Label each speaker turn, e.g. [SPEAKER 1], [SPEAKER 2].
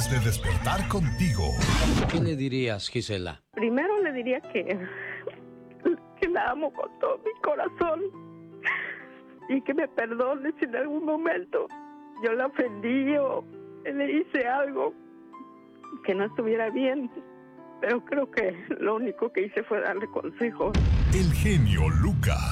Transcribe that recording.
[SPEAKER 1] Antes de despertar contigo.
[SPEAKER 2] ¿Qué le dirías, Gisela?
[SPEAKER 3] Primero le diría que la amo con todo mi corazón y que me perdone si en algún momento yo la ofendí o le hice algo que no estuviera bien, pero creo que lo único que hice fue darle consejos.
[SPEAKER 1] El genio Lucas.